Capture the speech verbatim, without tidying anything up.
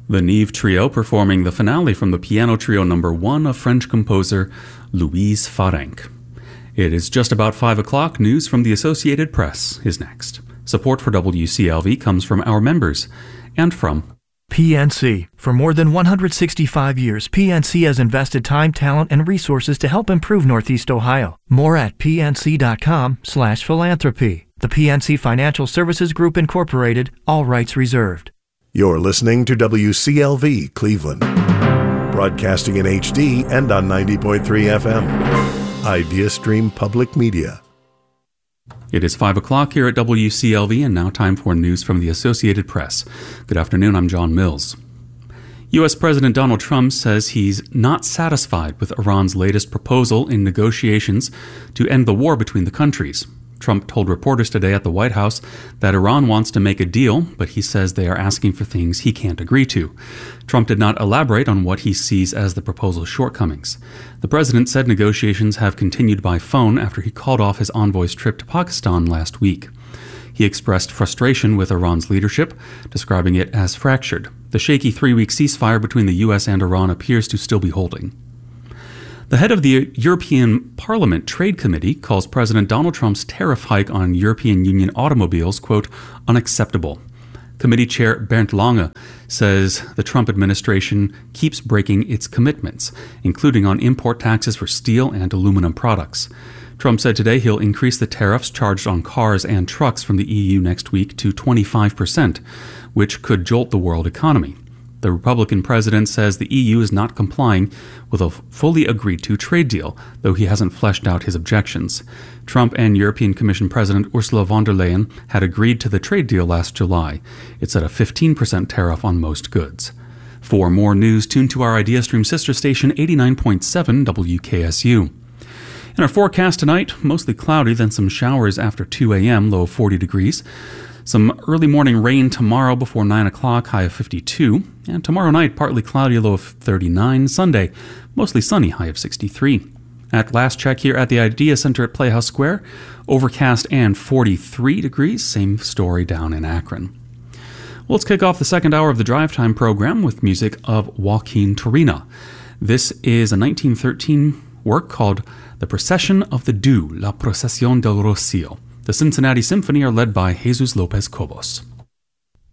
The Nive Trio performing the finale from the piano trio number one of French composer Louise Farenc. It is just about five o'clock. News from the Associated Press is next. Support for W C L V comes from our members and from P N C. For more than one hundred sixty-five years, P N C has invested time, talent, and resources to help improve Northeast Ohio. More at pnc.com slash philanthropy. The P N C Financial Services Group, Incorporated, all rights reserved. You're listening to W C L V Cleveland, broadcasting in H D and on ninety point three F M. IdeaStream Public Media. It is five o'clock here at W C L V, and now time for news from the Associated Press. Good afternoon, I'm John Mills. U S President Donald Trump says he's not satisfied with Iran's latest proposal in negotiations to end the war between the countries. Trump told reporters today at the White House that Iran wants to make a deal, but he says they are asking for things he can't agree to. Trump did not elaborate on what he sees as the proposal's shortcomings. The president said negotiations have continued by phone after he called off his envoy's trip to Pakistan last week. He expressed frustration with Iran's leadership, describing it as fractured. The shaky three-week ceasefire between the U S and Iran appears to still be holding. The head of the European Parliament Trade Committee calls President Donald Trump's tariff hike on European Union automobiles, quote, unacceptable. Committee Chair Bernd Lange says the Trump administration keeps breaking its commitments, including on import taxes for steel and aluminum products. Trump said today he'll increase the tariffs charged on cars and trucks from the E U next week to twenty-five percent, which could jolt the world economy. The Republican president says the E U is not complying with a fully agreed-to trade deal, though he hasn't fleshed out his objections. Trump and European Commission President Ursula von der Leyen had agreed to the trade deal last July. It set a fifteen percent tariff on most goods. For more news, tune to our IdeaStream sister station eighty-nine point seven W K S U. In our forecast tonight, mostly cloudy, then some showers after two a.m., low of forty degrees. Some early morning rain tomorrow before nine o'clock, high of fifty-two. And tomorrow night, partly cloudy, low of thirty-nine. Sunday, mostly sunny, high of sixty-three. At last check here at the Idea Center at Playhouse Square, overcast and forty-three degrees. Same story down in Akron. Well, let's kick off the second hour of the Drive Time program with music of Joaquin Turina. This is a nineteen thirteen work called The Procession of the Dew, La Procesión del Rocío. The Cincinnati Symphony are led by Jesus Lopez Cobos.